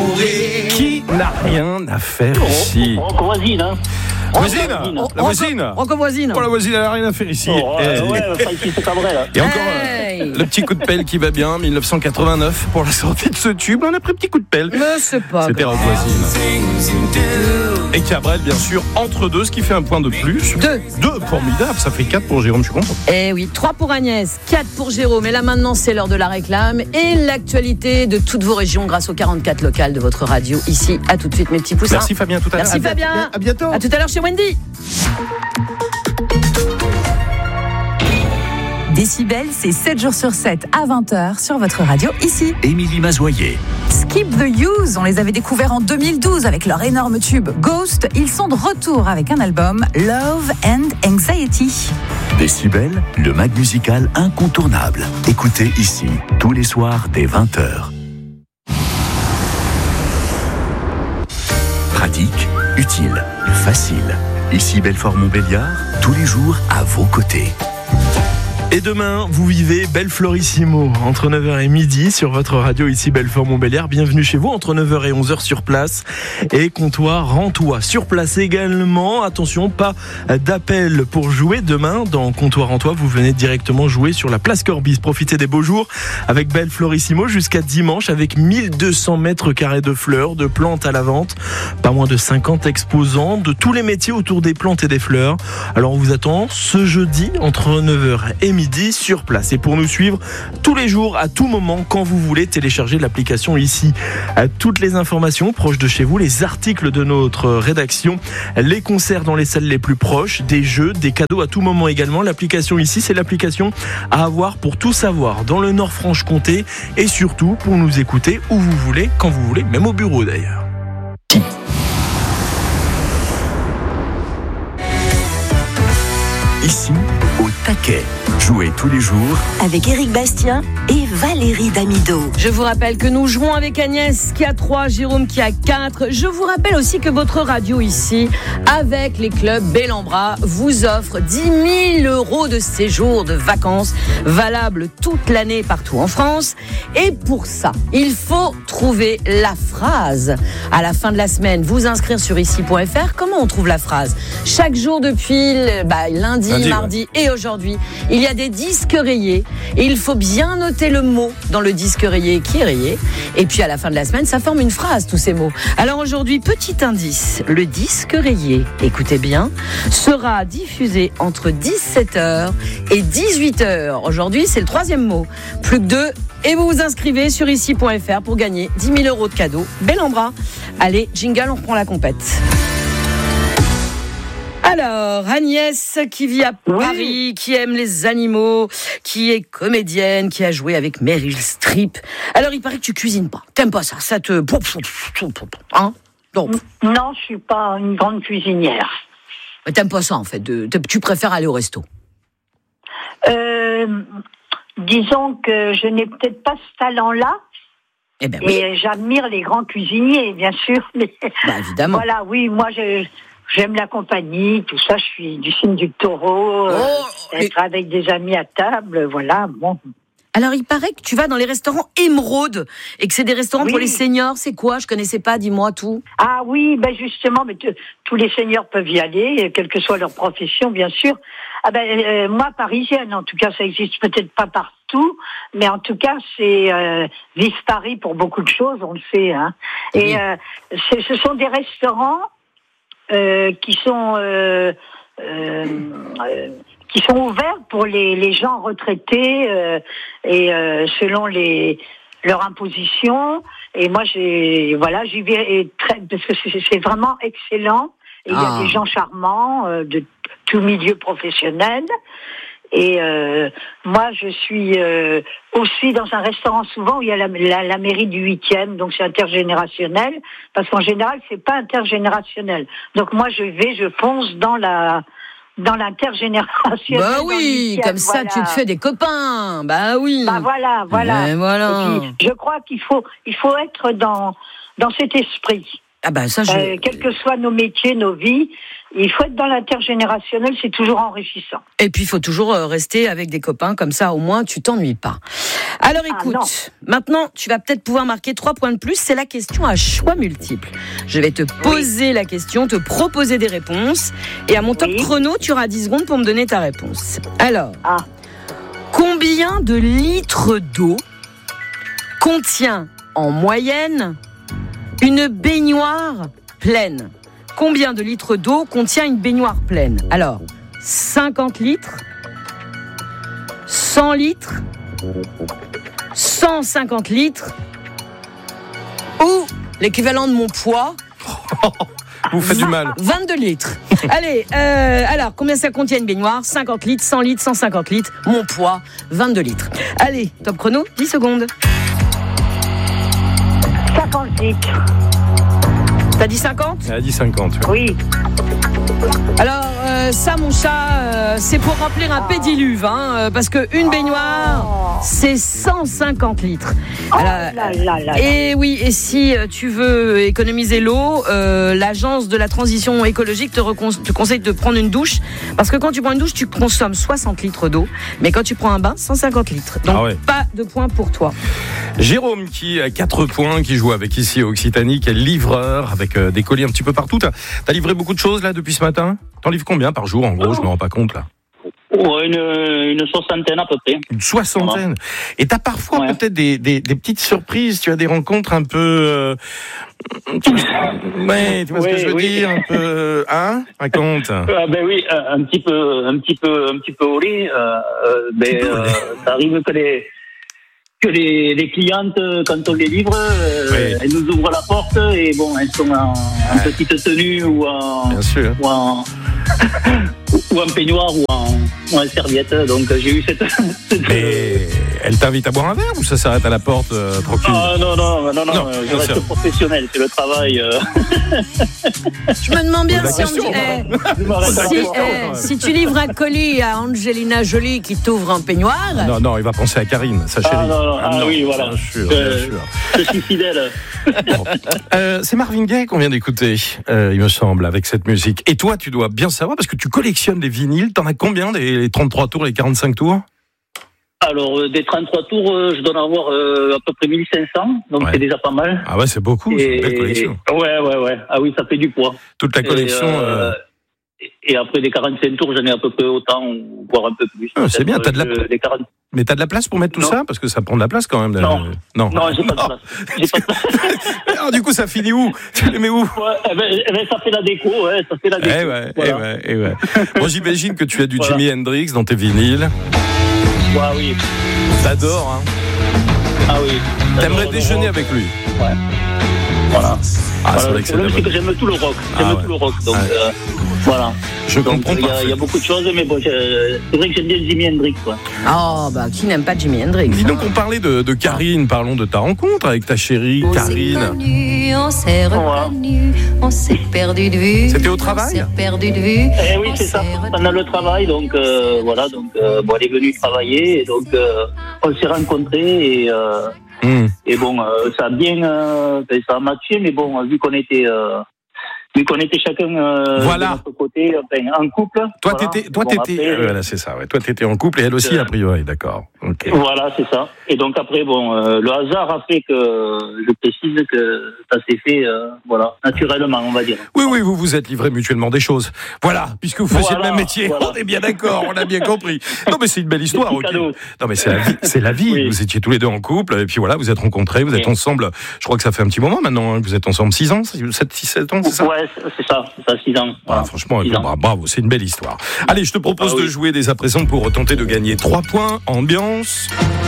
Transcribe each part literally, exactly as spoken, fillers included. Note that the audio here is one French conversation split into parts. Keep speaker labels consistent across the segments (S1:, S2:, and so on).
S1: mourir.
S2: Qui n'a rien à faire ici?
S3: Rocco Voisine, hein.
S2: Voisine,
S3: Rocco-
S2: la voisine.
S4: Rocco Voisine.
S2: Oh, la voisine, elle n'a rien à faire ici.
S3: Oh, ouais,
S2: Eh,
S3: ouais, pas ici, c'est pas vrai, là.
S2: Et encore
S4: Hey.
S2: euh, le petit coup de pelle qui va bien, dix-neuf cent quatre-vingt-neuf pour la sortie de ce tube. On a pris un petit coup de pelle.
S4: Mais c'est pas
S2: C'était
S4: grave.
S2: Rock Voisine. Et Cabrel, bien sûr, entre deux, ce qui fait un point de plus.
S4: Deux.
S2: Deux, formidable. Ça fait quatre pour Jérôme, je suis content.
S4: Eh oui, trois pour Agnès, quatre pour Jérôme. Et là maintenant, c'est l'heure de la réclame et l'actualité de toutes vos régions grâce aux quarante-quatre locales de votre radio. Ici, à tout de suite, mes petits poussins.
S2: Merci Fabien, tout à l'heure.
S4: Merci Fabien.
S1: À bientôt.
S4: À tout à l'heure chez Wendy.
S5: Décibel, c'est sept jours sur sept à vingt heures sur votre radio ici.
S6: Émilie Mazoyer.
S5: Skip the Use, on les avait découverts en deux mille douze avec leur énorme tube Ghost. Ils sont de retour avec un album Love and Anxiety.
S6: Décibel, le mag musical incontournable. Écoutez ici, tous les soirs dès vingt heures. Pratique, utile, facile. Ici Belfort-Montbéliard, tous les jours à vos côtés.
S7: Et demain, vous vivez Belflorissimo, entre neuf heures et midi sur votre radio ici Belfort-Montbéliard. Bienvenue chez vous, entre neuf heures et onze heures sur place. Et comptoir Rantois sur place également. Attention, pas d'appel pour jouer demain dans Comptoir Rantois. Vous venez directement jouer sur la place Corbis. Profitez des beaux jours avec Belflorissimo jusqu'à dimanche avec mille deux cents mètres carrés de fleurs, de plantes à la vente. Pas moins de cinquante exposants de tous les métiers autour des plantes et des fleurs. Alors on vous attend ce jeudi entre neuf heures et midi sur place. Et pour nous suivre tous les jours, à tout moment, quand vous voulez, télécharger l'application ici. À toutes les informations proches de chez vous, les articles de notre rédaction, les concerts dans les salles les plus proches, des jeux, des cadeaux à tout moment également. L'application ici, c'est l'application à avoir pour tout savoir dans le Nord-Franche-Comté et surtout pour nous écouter où vous voulez, quand vous voulez, même au bureau d'ailleurs.
S6: Ici, au taquet. Jouez tous les jours
S8: avec Éric Bastien et Valérie Damido.
S4: Je vous rappelle que nous jouons avec Agnès qui a trois, Jérôme qui a quatre. Je vous rappelle aussi que votre radio ici, avec les clubs Bellambra, vous offre dix mille euros de séjour de vacances valables toute l'année partout en France. Et pour ça, il faut trouver la phrase. À la fin de la semaine, vous inscrire sur ici point f r. Comment on trouve la phrase? Chaque jour depuis bah, lundi, lundi, mardi ouais. et aujourd'hui, il y a des disques rayés et il faut bien noter le mot dans le disque rayé qui est rayé. Et puis à la fin de la semaine, ça forme une phrase, tous ces mots. Alors aujourd'hui, petit indice, le disque rayé, écoutez bien, sera diffusé entre dix-sept heures et dix-huit heures. Aujourd'hui, c'est le troisième mot. Plus que deux. Et vous vous inscrivez sur ici point f r pour gagner dix mille euros de cadeaux. Bellambra. Allez, jingle, on reprend la compète. Alors, Agnès, qui vit à Paris, oui. qui aime les animaux, qui est comédienne, qui a joué avec Meryl Streep. Alors, il paraît que tu cuisines pas. T'aimes pas ça, ça te... Hein Donc.
S9: Non, je suis pas une grande cuisinière.
S4: Mais t'aimes pas ça, en fait. De, de, tu préfères aller au resto.
S9: Euh, disons que je n'ai peut-être pas ce talent-là.
S4: Eh ben oui.
S9: Et j'admire les grands cuisiniers, bien sûr. Mais
S4: bah, évidemment.
S9: Voilà, oui, moi, je... J'aime la compagnie, tout ça, je suis du signe du taureau, euh, oh, être et... avec des amis à table, voilà, bon.
S4: Alors, il paraît que tu vas dans les restaurants Émeraude et que c'est des restaurants oui. pour les seniors. C'est quoi? Je connaissais pas, dis-moi tout.
S9: Ah oui, ben justement, mais t- tous les seniors peuvent y aller, quelle que soit leur profession, bien sûr. Ah ben, euh, moi, parisienne, en tout cas, ça existe peut-être pas partout, mais en tout cas, c'est euh, vive Paris pour beaucoup de choses, on le sait, hein. Oui. Et euh, c'est, ce sont des restaurants Euh, qui sont euh, euh, euh, qui sont ouverts pour les, les gens retraités euh, et euh, selon les leur imposition. Et moi, j'ai voilà, j'y vais et très, parce que c'est, c'est vraiment excellent. Et il ah. y a des gens charmants euh, de tout milieu professionnel. Et euh, moi, je suis euh, aussi dans un restaurant souvent où il y a la, la, la mairie du huitième, donc c'est intergénérationnel, parce qu'en général, c'est pas intergénérationnel. Donc moi, je vais, je fonce dans la dans l'intergénérationnel.
S4: Bah oui, comme ça, voilà. Tu te fais des copains. Bah oui.
S9: Bah voilà, voilà.
S4: Et voilà.
S9: Et puis, je crois qu'il faut il faut être dans dans cet esprit.
S4: Ah bah ça, je...
S9: euh, quels que soient nos métiers, nos vies, il faut être dans l'intergénérationnel, c'est toujours enrichissant.
S4: Et puis il faut toujours rester avec des copains, comme ça au moins tu t'ennuies pas. Alors écoute, ah, maintenant tu vas peut-être pouvoir marquer trois points de plus, c'est la question à choix multiples. Je vais te poser oui. la question, te proposer des réponses, et à mon top oui. chrono, tu auras dix secondes pour me donner ta réponse. Alors, ah. combien de litres d'eau contient en moyenne une baignoire pleine? Combien de litres d'eau contient une baignoire pleine? Alors, cinquante litres, cent litres, cent cinquante litres, ou l'équivalent de mon poids.
S2: Vous faites du mal.
S4: vingt-deux litres. Allez, euh, alors, combien ça contient une baignoire? cinquante litres, cent litres, cent cinquante litres. Mon poids, vingt-deux litres. Allez, top chrono, dix secondes.
S9: cinquante litres.
S4: T'as dit cinquante?
S2: Elle a dit cinquante.
S9: Oui. oui.
S4: Alors, euh, ça, mon chat, euh, c'est pour remplir un pédiluve, hein, euh, parce qu'une baignoire, c'est cent cinquante litres.
S9: Oh Alors, là, là, là,
S4: et oui, et si tu veux économiser l'eau, euh, l'agence de la transition écologique te, recon- te conseille de prendre une douche, parce que quand tu prends une douche, tu consommes soixante litres d'eau, mais quand tu prends un bain, cent cinquante litres. Donc, ah ouais. pas de points pour toi.
S2: Jérôme, qui a quatre points, qui joue avec ici Occitanie, qui est livreur, avec euh, des colis un petit peu partout. T'as, t'as livré beaucoup de choses, là, depuis ce matin? T'en livres combien par jour, en gros? Je me rends pas compte, là.
S3: Ouais, une, une soixantaine à peu près.
S2: Une soixantaine. Et t'as parfois ouais. peut-être des, des, des petites surprises, tu as des rencontres un peu... Euh, tu, ouais, tu vois oui, ce que je veux oui. dire, un peu... Hein? Raconte.
S3: Ah ben oui, un petit peu, un petit peu, un petit peu au lit. Euh, ben, euh, ça arrive que les... que les, les clientes, quand on les livre, euh, oui. elles nous ouvrent la porte et bon, elles sont en, en ouais. petite tenue ou en,
S2: Bien sûr.
S3: ou en, ou en peignoir ou en, ou en serviette. Donc j'ai eu cette... cette
S2: Mais elle t'invite à boire un verre ou ça s'arrête à la porte euh, tranquille?
S3: Ah non, non, non, non, non je reste sûr. professionnel, c'est le travail. Euh...
S4: Je me demande bien si on dit... Eh, si, eh, si tu livres un colis à Angelina Jolie qui t'ouvre un peignoir...
S2: Non, non, il va penser à Karine, sa chérie.
S3: Ah, non, non, ah, ah non, oui, voilà.
S2: Bien sûr,
S3: euh,
S2: bien sûr.
S3: Je suis fidèle.
S2: Bon. Euh, c'est Marvin Gaye qu'on vient d'écouter, euh, il me semble, avec cette musique. Et toi, tu dois bien savoir, parce que tu collectionnes les vinyles. T'en as combien, les trente-trois tours, les quarante-cinq tours?
S3: Alors, euh, des trente-trois tours, euh, je dois en avoir euh, à peu près mille cinq cents, donc ouais. c'est déjà pas mal.
S2: Ah ouais, c'est beaucoup, et... c'est une belle collection.
S3: Ouais, ouais, ouais. Ah oui, ça fait du poids.
S2: Toute la collection...
S3: Et, euh, euh... et après, des quarante-cinq tours, j'en ai à peu près autant, voire un peu plus.
S2: Ah, c'est bien, t'as de la...
S3: Je... quarante...
S2: Mais t'as de la place pour mettre tout
S3: non.
S2: ça? Parce que ça prend de la place quand même.
S3: Non,
S2: non,
S3: non j'ai pas de place. J'ai pas de place.
S2: Alors, du coup, ça finit où? Tu les mets où?
S3: Ouais, eh ben, eh ben, ça fait la déco, ouais, ça fait la déco.
S2: Eh ouais, voilà. eh ouais, eh ouais. Bon, j'imagine que tu as du voilà. Jimi Hendrix dans tes vinyles.
S3: Ouais, oui.
S2: T'adores, hein?
S3: Ah oui.
S2: T'aimerais déjeuner avec lui?
S3: Ouais. Voilà.
S2: Ah,
S3: voilà,
S2: c'est vrai que c'est
S3: le problème, c'est que j'aime tout le rock. J'aime
S2: ah,
S3: tout
S2: ouais.
S3: le rock. Donc,
S2: ah,
S3: euh, voilà.
S2: Je
S3: donc,
S2: comprends
S3: pas. Il y, y a beaucoup de choses, mais bon, c'est vrai que j'aime bien Jimi Hendrix, quoi.
S4: Oh, bah, qui n'aime pas Jimi Hendrix?
S2: Dis donc, on parlait de, de Karine. Parlons de ta rencontre avec ta chérie, on Karine.
S1: S'est connu, on s'est reconnu, on s'est perdu de vue.
S2: C'était au travail?
S1: On s'est perdu de vue.
S3: Eh oui, c'est ça. Pendant le travail, donc, euh, voilà, donc, euh, bon, elle est venue travailler, et donc, euh, on s'est rencontrés, et, euh, Mmh. Et bon, euh, ça a bien, euh, ça a matché, mais bon, vu qu'on était, euh, vu qu'on était chacun euh,
S2: voilà.
S3: de notre côté, enfin, en couple.
S2: Toi,
S3: voilà,
S2: t'étais, toi,
S3: bon,
S2: t'étais,
S3: après,
S2: euh, voilà, c'est ça. Ouais. Toi, t'étais en couple et elle aussi, euh, a priori, d'accord. Okay.
S3: Voilà, c'est ça. Et donc après, bon, euh, le hasard a fait que, je précise que ça s'est fait, euh, voilà, naturellement, on va dire.
S2: Oui, oui, vous vous êtes livrés mutuellement des choses. Voilà, puisque vous faisiez
S3: voilà,
S2: le même métier.
S3: Voilà.
S2: On est bien d'accord, on a bien compris. Non, mais c'est une belle histoire. Okay. Non, mais c'est la vie. C'est la vie.
S3: Oui.
S2: Vous étiez tous les deux en couple et puis voilà, vous êtes rencontrés, vous êtes oui. ensemble. Je crois que ça fait un petit moment maintenant. Hein, vous êtes ensemble six ans, sept, six, sept ans, c'est ça?
S3: Ouais, c'est ça, c'est ça, six ans. Voilà.
S2: Ah, franchement, six ans. Bravo, c'est une belle histoire. Allez, je te propose ah, oui. de jouer dès à présent pour tenter de gagner trois points. Ambiance.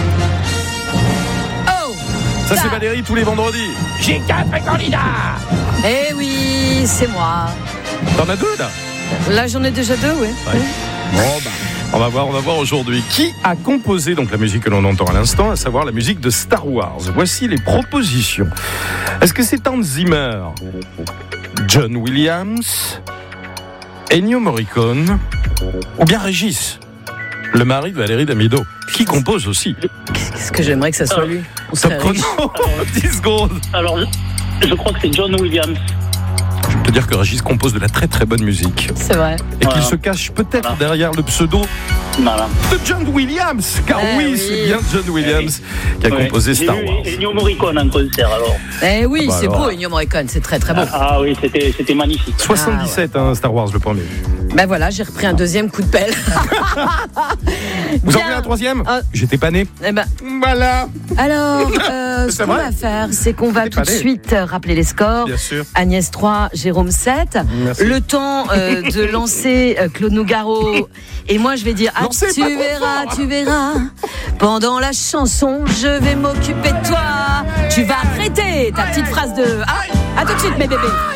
S2: Ça, c'est Valérie tous les vendredis.
S4: J'ai quatre candidats. Eh oui, c'est moi.
S2: T'en as deux, là?
S4: Là, j'en ai déjà deux, oui.
S2: Ouais. Bon, bah, on va voir, on va voir aujourd'hui qui a composé donc la musique que l'on entend à l'instant, à savoir la musique de Star Wars. Voici les propositions. Est-ce que c'est Hans Zimmer, John Williams, Ennio Morricone ou bien Régis, le mari de Valérie Damido, qui compose aussi?
S4: Qu'est-ce que j'aimerais que ça soit lui?
S2: Top chrono, dix secondes.
S3: Alors, je, je crois que c'est John Williams.
S2: dire que Régis compose de la très très bonne musique.
S4: C'est vrai.
S2: Et
S3: Voilà.
S2: qu'il se cache peut-être
S3: Voilà.
S2: derrière le pseudo
S3: Voilà.
S2: de John Williams. Car
S4: Eh
S2: oui,
S4: oui.
S2: c'est bien John Williams qui a
S3: Ouais.
S2: composé
S3: J'ai
S2: Star
S3: vu
S2: Wars.
S3: Ennio Morricone en concert alors.
S4: Eh oui,
S2: Ah bah
S4: c'est
S2: alors.
S4: beau, Ennio Morricone, c'est très très beau.
S3: Ah oui, c'était c'était magnifique.
S2: soixante-dix-sept, hein, Star Wars, le premier.
S4: Ben voilà, j'ai repris un deuxième coup de pelle.
S2: Vous en
S4: Bien.
S2: voulez un troisième
S4: Ah.
S2: J'étais pas né.
S4: Eh ben,
S2: Voilà.
S4: alors, euh, ce
S2: C'est
S4: qu'on
S2: vrai.
S4: va faire, c'est qu'on va
S2: C'est
S4: tout de
S2: pas né.
S4: suite euh, rappeler les scores.
S2: Bien sûr.
S4: Agnès trois, Jérôme sept.
S2: Merci.
S4: Le temps euh, de lancer euh, Claude Nougaro. Et moi, je vais dire, ah,
S2: Lancez
S4: tu
S2: pas trop
S4: verras,
S2: fort.
S4: tu verras. Pendant la chanson, je vais m'occuper de toi. Tu vas arrêter ta petite phrase de... Ah, à tout de suite, mes bébés.